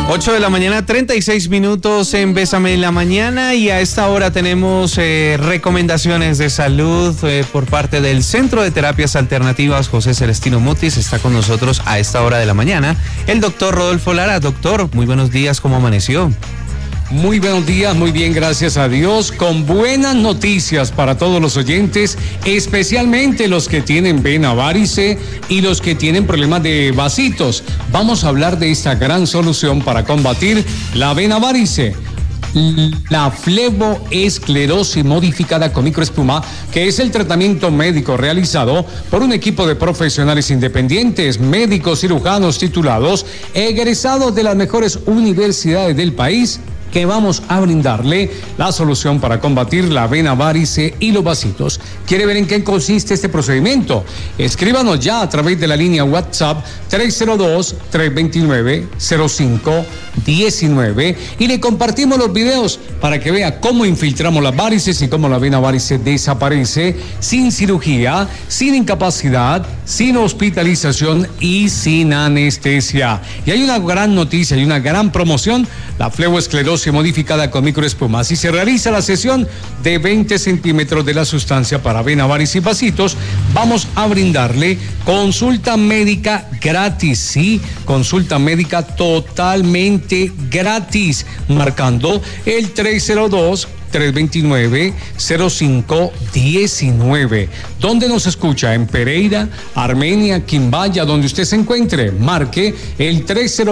8 de la mañana, 36 minutos en Bésame en la Mañana, y a esta hora tenemos recomendaciones de salud por parte del Centro de Terapias Alternativas José Celestino Mutis. Está con nosotros a esta hora de la mañana el doctor Rodolfo Lara. Doctor, muy buenos días, ¿cómo amaneció? Muy buenos días, muy bien, gracias a Dios, con buenas noticias para todos los oyentes, especialmente los que tienen vena varice y los que tienen problemas de vasitos. Vamos a hablar de esta gran solución para combatir la vena varice. La fleboesclerosis modificada con microespuma, que es el tratamiento médico realizado por un equipo de profesionales independientes, médicos cirujanos titulados, egresados de las mejores universidades del país, que vamos a brindarle la solución para combatir la vena varice y los vasitos. ¿Quiere ver en qué consiste este procedimiento? Escríbanos ya a través de la línea WhatsApp 302-329-0519 y le compartimos los videos para que vea cómo infiltramos las varices y cómo la vena varice desaparece sin cirugía, sin incapacidad, sin hospitalización y sin anestesia. Y hay una gran noticia y una gran promoción: la fleboesclerosis modificada con microespuma. Si se realiza la sesión de 20 centímetros de la sustancia para vena varice y vasitos, vamos a brindarle consulta médica gratis, sí, consulta médica totalmente gratis, marcando el 302-329-0519. ¿Dónde nos escucha? En Pereira, Armenia, Quimbaya, donde usted se encuentre, marque el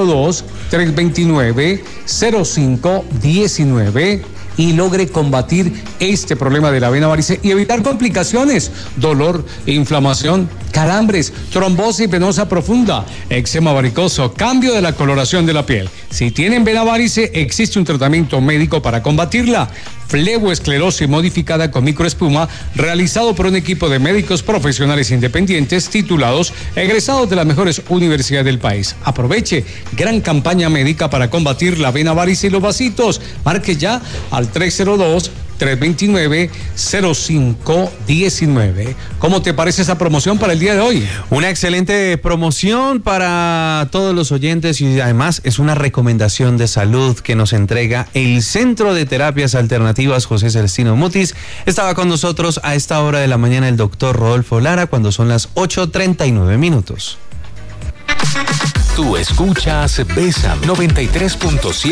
302-329-0519 y logre combatir este problema de la vena varice y evitar complicaciones, dolor, inflamación, calambres, trombosis venosa profunda, eczema varicoso, cambio de la coloración de la piel. Si tienen vena varice, existe un tratamiento médico para combatirla: fleboesclerosis modificada con microespuma, realizado por un equipo de médicos profesionales independientes titulados, egresados de las mejores universidades del país. Aproveche, gran campaña médica para combatir la vena varice y los vasitos. Marque ya al 302-329-0519. ¿Cómo te parece esa promoción para el día de hoy? Una excelente promoción para todos los oyentes, y además es una recomendación de salud que nos entrega el Centro de Terapias Alternativas José Celestino Mutis. Estaba con nosotros a esta hora de la mañana el doctor Rodolfo Lara, cuando son las 8:39 minutos. Tú escuchas Bésame 93.7.